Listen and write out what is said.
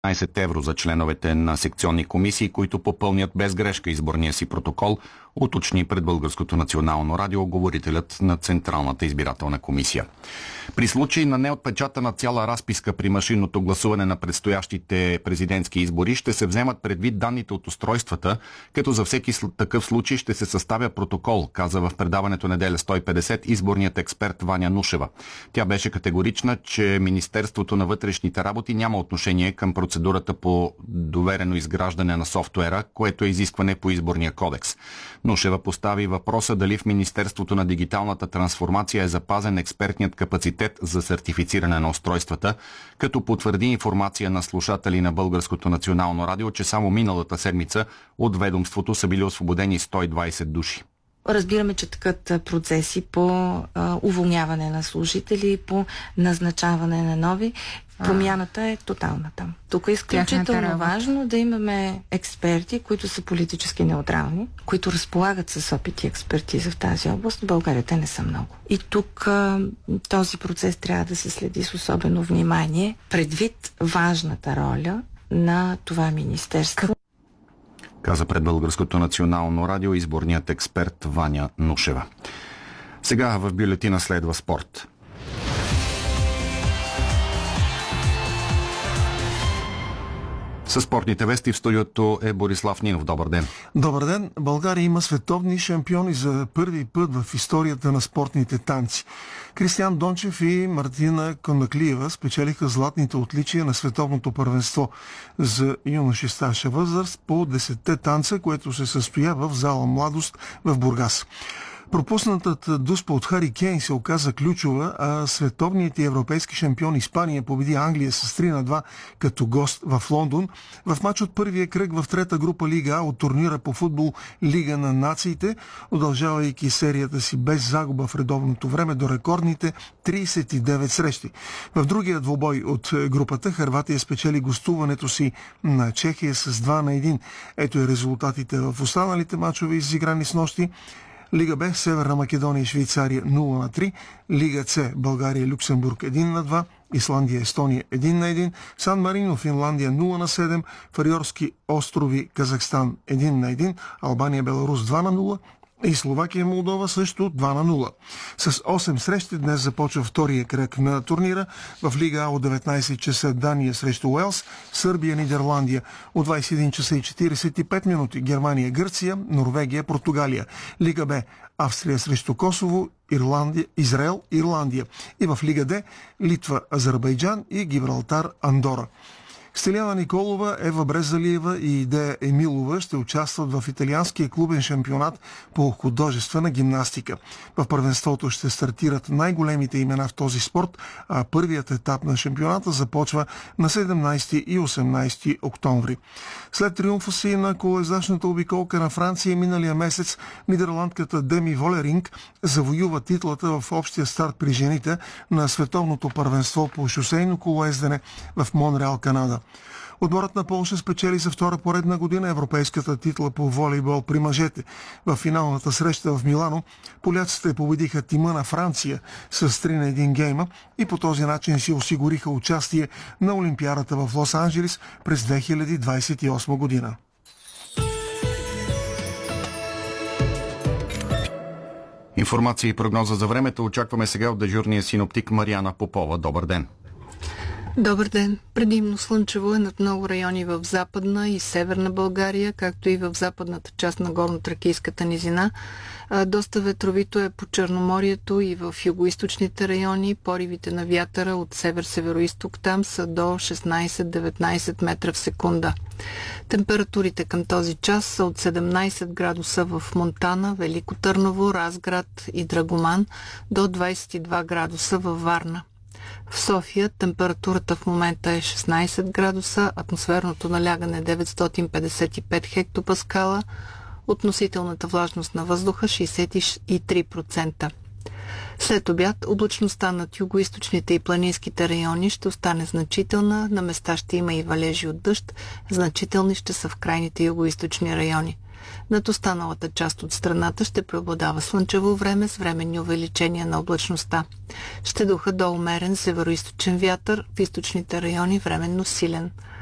15 евро за членовете на секционни комисии, които попълнят без грешка изборния си протокол, уточни пред Българското национално радио говорителят на Централната избирателна комисия. При случай на неотпечатана цяла разписка при машинното гласуване на предстоящите президентски избори ще се вземат предвид данните от устройствата, като за всеки такъв случай ще се съставя протокол, каза в предаването Неделя 150 изборният експерт Ваня Нушева. Тя беше категорична, че Министерството на вътрешните работи няма отношение към процедурата по доверено изграждане на софтуера, което е изискване по изборния кодекс. Нушева постави въпроса дали в Министерството на дигиталната трансформация е запазен експертният капацитет за сертифициране на устройствата, като потвърди информация на слушатели на Българското национално радио, че само миналата седмица от ведомството са били освободени 120 души. Разбираме, че такът процеси по уволняване на служители, по назначаване на нови. Промяната е тотална там. Тук е изключително важно да имаме експерти, които са политически неутрални, които разполагат с опит и експертиза в тази област. В България те не са много. И тук този процес трябва да се следи с особено внимание, предвид важната роля на това министерство. Каза пред Българското национално радио изборният експерт Ваня Нушева. Сега в бюлетина следва спорт. Със спортните вести в студиото е Борислав Нинов. Добър ден. Добър ден. България има световни шампиони за първи път в историята на спортните танци. Кристиян Дончев и Мартина Конаклиева спечелиха златните отличия на световното първенство за юноши старша възраст по 10-те танца, което се състоя в зала Младост в Бургас. Пропуснатата дуспа от Хари Кейн се оказа ключова, а световният и европейски шампион Испания победи Англия с 3-2 като гост в Лондон в мач от първия кръг в трета група Лига А от турнира по футбол Лига на нациите, удължавайки серията си без загуба в редовното време до рекордните 39 срещи. В другия двубой от групата Хърватия спечели гостуването си на Чехия с 2-1. Ето и резултатите в останалите мачове, изиграни с нощи. Лига Б, Северна Македония и Швейцария 0-3, Лига С, България и Люксембург 1-2, Исландия, Естония 1-1, Сан Марино, Финландия 0-7, Фариорски острови, Казахстан 1-1, Албания, Беларус 2-0 и Словакия, Молдова също 2-0. С 8 срещи днес започва втория кръг на турнира. В Лига А от 19 часа Дания срещу Уелс, Сърбия, Нидерландия от 21 часа и 45 минути, Германия, Гърция, Норвегия, Португалия. Лига Б Австрия срещу Косово, Израел, Ирландия. И в Лига Д Литва, Азербайджан и Гибралтар, Андора. Стеляна Николова, Ева Брезалиева и Идея Емилова ще участват в италианския клубен шампионат по художествена гимнастика. В първенството ще стартират най-големите имена в този спорт, а първият етап на шампионата започва на 17 и 18 октомври. След триумфа си на колоездачната обиколка на Франция миналия месец, нидерландката Деми Волеринг завоюва титлата в общия старт при жените на световното първенство по шосейно колоездене в Монреал, Канада. Отборът на Полша спечели за втора поредна година европейската титла по волейбол при мъжете. В финалната среща в Милано поляците победиха тима на Франция с 3-1 гейма и по този начин си осигуриха участие на Олимпиадата в Лос-Анджелис през 2028 година. Информация и прогноза за времето очакваме сега от дежурния синоптик Мариана Попова. Добър ден. Добър ден. Предимно слънчево е над много райони в Западна и Северна България, както и в западната част на горно-тракийската низина. Доста ветровито е по Черноморието и в югоизточните райони. Поривите на вятъра от север-североизток там са до 16-19 метра в секунда. Температурите към този час са от 17 градуса в Монтана, Велико Търново, Разград и Драгоман до 22 градуса във Варна. В София температурата в момента е 16 градуса, атмосферното налягане 955 хектопаскала, относителната влажност на въздуха 63%. След обяд облачността над югоизточните и планинските райони ще остане значителна, на места ще има и валежи от дъжд, значителни ще са в крайните югоизточни райони. Над останалата част от страната ще преобладава слънчево време с временни увеличения на облачността. Ще духа до умерен североизточен вятър, в източните райони временно силен.